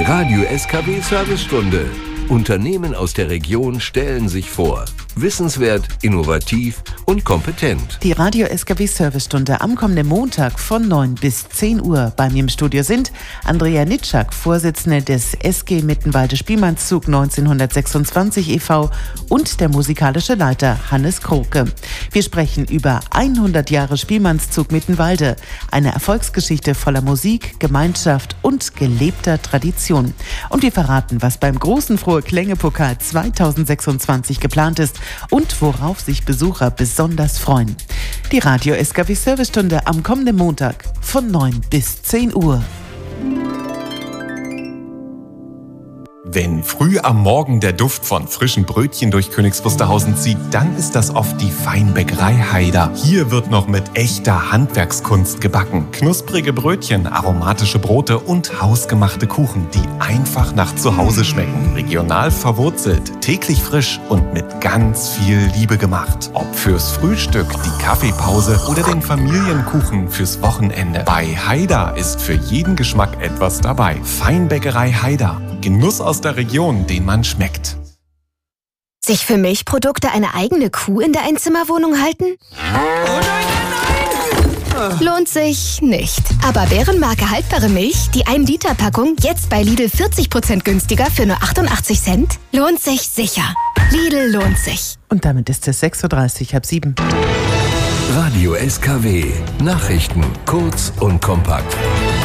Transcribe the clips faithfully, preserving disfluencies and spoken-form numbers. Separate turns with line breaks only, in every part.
Radio S K W-Servicestunde. Unternehmen aus der Region stellen sich vor. Wissenswert, innovativ und kompetent.
Die Radio S K W-Servicestunde am kommenden Montag von neun bis zehn Uhr. Bei mir im Studio sind Andrea Nitschak, Vorsitzende des S G Mittenwalde Spielmannszug neunzehnhundertsechsundzwanzig e V und der musikalische Leiter Hannes Kroke. Wir sprechen über hundert Jahre Spielmannszug Mittenwalde, eine Erfolgsgeschichte voller Musik, Gemeinschaft und gelebter Tradition. Und wir verraten, was beim großen Frohe Klänge-Pokal zweitausendsechsundzwanzig geplant ist und worauf sich Besucher besonders freuen. Die Radio S K W-Servicestunde am kommenden Montag von neun bis zehn Uhr.
Wenn früh am Morgen der Duft von frischen Brötchen durch Königs Wusterhausen zieht, dann ist das oft die Feinbäckerei Haider. Hier wird noch mit echter Handwerkskunst gebacken. Knusprige Brötchen, aromatische Brote und hausgemachte Kuchen, die einfach nach zu Hause schmecken. Regional verwurzelt, täglich frisch und mit ganz viel Liebe gemacht. Ob fürs Frühstück, die Kaffeepause oder den Familienkuchen fürs Wochenende. Bei Haider ist für jeden Geschmack etwas dabei. Feinbäckerei Haider. Genuss aus der Region, den man schmeckt.
Sich für Milchprodukte eine eigene Kuh in der Einzimmerwohnung halten?
Oh nein, nein, nein!
Lohnt sich nicht. Aber Bärenmarke haltbare Milch, die ein Liter Packung, jetzt bei Lidl vierzig Prozent günstiger für nur achtundachtzig Cent? Lohnt sich sicher. Lidl lohnt sich.
Und damit ist es sechs Uhr dreißig, halb sieben.
Radio S K W. Nachrichten kurz und kompakt.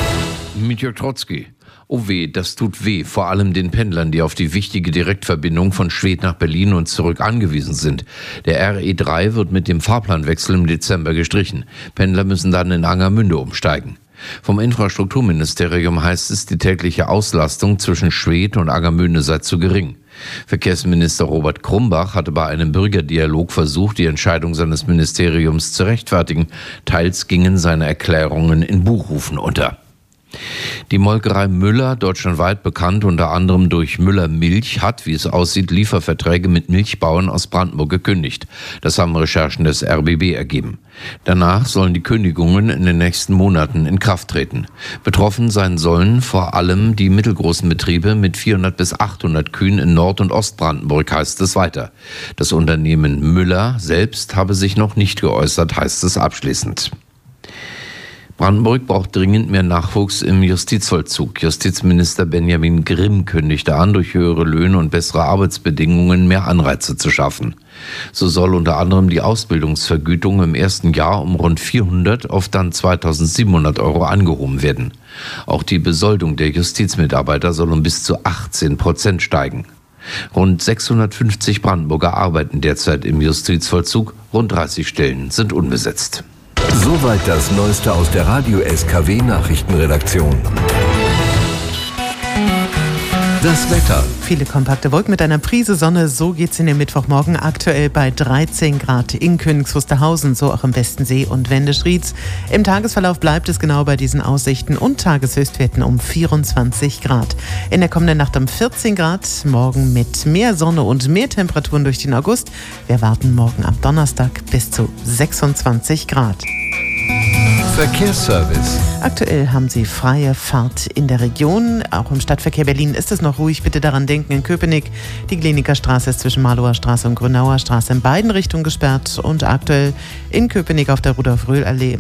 Mit Jörg Trotzki. Oh weh, das tut weh, vor allem den Pendlern, die auf die wichtige Direktverbindung von Schwedt nach Berlin und zurück angewiesen sind. Der R E drei wird mit dem Fahrplanwechsel im Dezember gestrichen. Pendler müssen dann in Angermünde umsteigen. Vom Infrastrukturministerium heißt es, die tägliche Auslastung zwischen Schwedt und Angermünde sei zu gering. Verkehrsminister Robert Krumbach hatte bei einem Bürgerdialog versucht, die Entscheidung seines Ministeriums zu rechtfertigen. Teils gingen seine Erklärungen in Buchrufen unter. Die Molkerei Müller, deutschlandweit bekannt unter anderem durch Müller Milch, hat, wie es aussieht, Lieferverträge mit Milchbauern aus Brandenburg gekündigt. Das haben Recherchen des R B B ergeben. Danach sollen die Kündigungen in den nächsten Monaten in Kraft treten. Betroffen sein sollen vor allem die mittelgroßen Betriebe mit vierhundert bis achthundert Kühen in Nord- und Ostbrandenburg, heißt es weiter. Das Unternehmen Müller selbst habe sich noch nicht geäußert, heißt es abschließend. Brandenburg braucht dringend mehr Nachwuchs im Justizvollzug. Justizminister Benjamin Grimm kündigte an, durch höhere Löhne und bessere Arbeitsbedingungen mehr Anreize zu schaffen. So soll unter anderem die Ausbildungsvergütung im ersten Jahr um rund vierhundert auf dann zweitausendsiebenhundert Euro angehoben werden. Auch die Besoldung der Justizmitarbeiter soll um bis zu achtzehn Prozent steigen. Rund sechshundertfünfzig Brandenburger arbeiten derzeit im Justizvollzug, rund dreißig Stellen sind unbesetzt.
Soweit das Neueste aus der Radio S K W-Nachrichtenredaktion. Das Wetter.
Viele kompakte Wolken mit einer Prise Sonne, so geht's in den Mittwochmorgen, aktuell bei dreizehn Grad in Königs Wusterhausen, so auch im Westensee und Wendeschrieds. Im Tagesverlauf bleibt es genau bei diesen Aussichten und Tageshöchstwerten um vierundzwanzig Grad. In der kommenden Nacht um vierzehn Grad, morgen mit mehr Sonne und mehr Temperaturen durch den August. Wir erwarten morgen am Donnerstag bis zu sechsundzwanzig Grad.
Verkehrsservice.
Aktuell haben Sie freie Fahrt in der Region. Auch im Stadtverkehr Berlin ist es noch ruhig. Bitte daran denken, in Köpenick, die Kliniker Straße ist zwischen Malower Straße und Grünauer Straße in beiden Richtungen gesperrt. Und aktuell in Köpenick auf der Rudolf-Röhl-Allee